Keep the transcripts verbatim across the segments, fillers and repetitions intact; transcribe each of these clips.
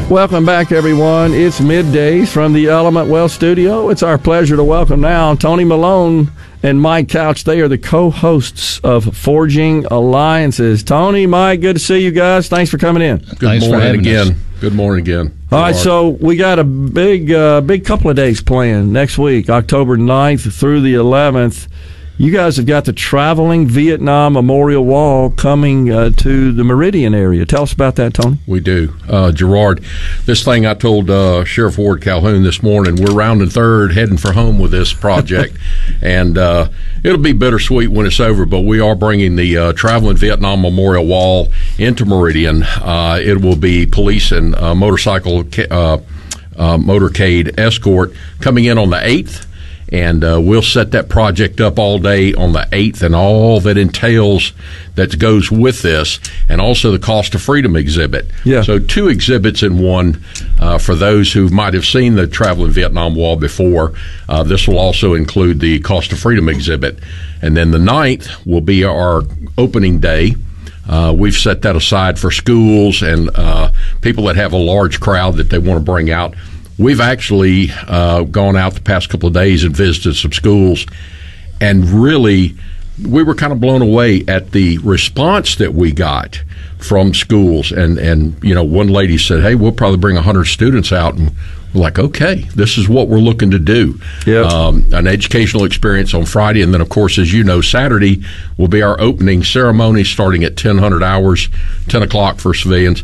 Welcome back, everyone. It's middays from the Element Wealth Studio. It's our pleasure to welcome now Tony Malone and Mike Couch. They are the co-hosts of Forging Alliances. Tony, Mike, good to see you guys. Thanks for coming in. Good Thanks morning again. Us. Good morning again. All right, so we got a big, uh, big couple of days planned next week, October ninth through the eleventh. You guys have got the Traveling Vietnam Memorial Wall coming uh, to the Meridian area. Tell us about that, Tony. We do. Uh, Gerard, this thing I told uh, Sheriff Ward Calhoun this morning, we're rounding third, heading for home with this project. and uh, it'll be bittersweet when it's over, but we are bringing the uh, Traveling Vietnam Memorial Wall into Meridian. Uh, it will be police and uh, motorcycle uh, uh, motorcade escort coming in on the eighth. And uh, we'll set that project up all day on the eighth and all that entails that goes with this, and also the Cost of Freedom exhibit. Yeah. So two exhibits in one uh, for those who might have seen the Traveling Vietnam Wall before. Uh, this will also include the Cost of Freedom exhibit. And then the ninth will be our opening day. Uh, we've set that aside for schools and uh, people that have a large crowd that they want to bring out. We've actually uh, gone out the past couple of days and visited some schools, and really we were kind of blown away at the response that we got from schools. And, and you know, one lady said, hey, we'll probably bring one hundred students out. And we're like, okay, this is what we're looking to do. Yep. Um, an educational experience on Friday. And then, of course, as you know, Saturday will be our opening ceremony starting at ten hundred hours, ten o'clock for civilians.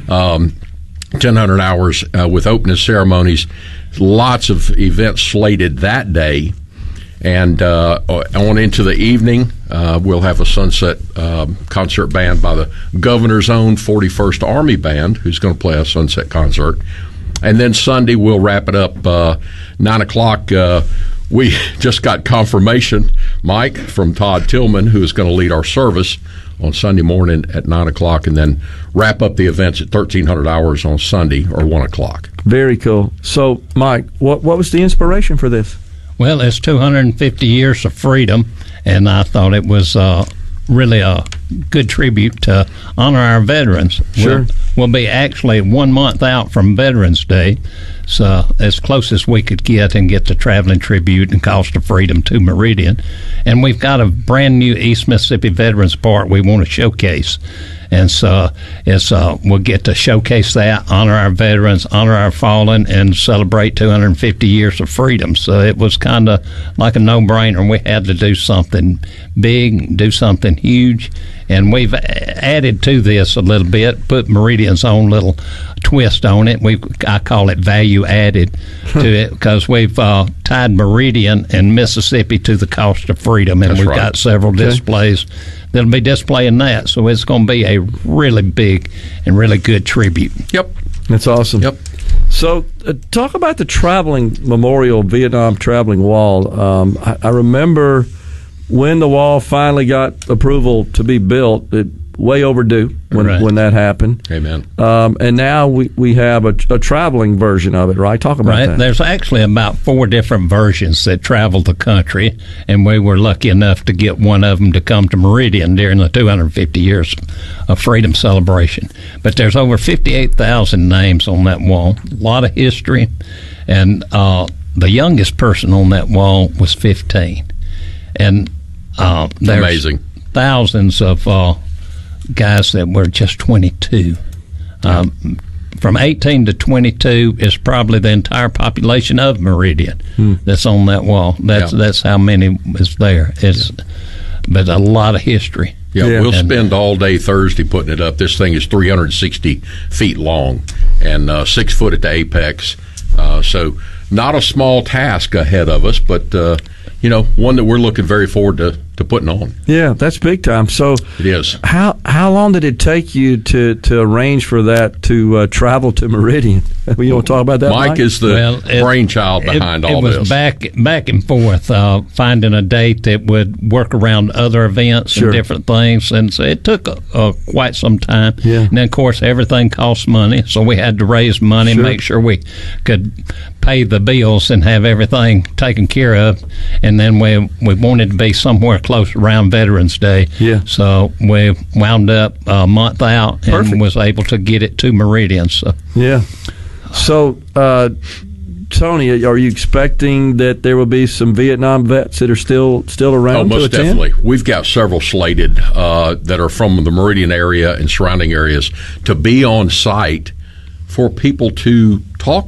um ten hundred hours uh, with opening ceremonies, lots of events slated that day. And uh, on into the evening, uh, we'll have a sunset uh, concert band by the governor's own forty-first Army Band, who's going to play a sunset concert. And then Sunday, we'll wrap it up uh, nine o'clock. Uh, we just got confirmation, Mike, from Todd Tillman, who is going to lead our service on Sunday morning at nine o'clock, and then wrap up the events at thirteen hundred hours on Sunday or one o'clock. Very cool. So, Mike, what what was the inspiration for this? Well, it's two hundred fifty years of freedom, and I thought it was uh, really a good tribute to honor our veterans. Sure. We'll, we'll be actually one month out from Veterans Day, so as close as we could get and get the traveling tribute and Cost of Freedom to Meridian. And we've got a brand new East Mississippi Veterans Park we want to showcase. And so it's uh, we'll get to showcase that, honor our veterans, honor our fallen, and celebrate two hundred fifty years of freedom. So it was kind of like a no-brainer. We had to do something big, do something huge. And we've added to this a little bit, put Meridian's own little twist on it. We I call it value added to it, because we've uh, tied Meridian and Mississippi to the Cost of Freedom, and That's we've right. got several Okay. displays that'll be displaying that. So it's going to be a really big and really good tribute. Yep. That's awesome. Yep. So, uh, talk about the Traveling Memorial Vietnam Traveling Wall. Um, I, I remember when the wall finally got approval to be built, it way overdue when Right. when that happened. Amen. Um, and now we, we have a, a traveling version of it, right? Talk about Right. that. There's actually about four different versions that travel the country, and we were lucky enough to get one of them to come to Meridian during the two hundred fifty years of freedom celebration. But there's over fifty-eight thousand names on that wall, a lot of history, and uh, the youngest person on that wall was fifteen. And uh, there's Amazing. thousands of uh, guys that were just twenty-two. Um, from eighteen to twenty-two is probably the entire population of Meridian Hmm. that's on that wall. That's Yeah. that's how many is there. It's but a lot of history. Yeah, Yeah. we'll And- spend all day Thursday putting it up. This thing is three hundred sixty feet long and uh, six foot at the apex. Uh, so not a small task ahead of us, but uh, you know, one that we're looking very forward to, to putting on. Yeah, that's big time. So, It is. how how long did it take you to, to arrange for that to uh, travel to Meridian? You want to talk about that, Mike, Mike? is the Well, it- brainchild behind it, all it was this. back back and forth, uh, finding a date that would work around other events Sure. and different things, and so it took uh, uh, quite some time. Yeah. And then, of course, everything costs money, so we had to raise money, Sure. make sure we could pay the bills and have everything taken care of. And then we we wanted to be somewhere close around Veterans Day. Yeah. So we wound up a month out and Perfect. was able to get it to Meridian. So. Yeah. So, uh, Tony, are you expecting that there will be some Vietnam vets that are still still around? Oh, most to attend? definitely. We've got several slated uh, that are from the Meridian area and surrounding areas to be on site for people to talk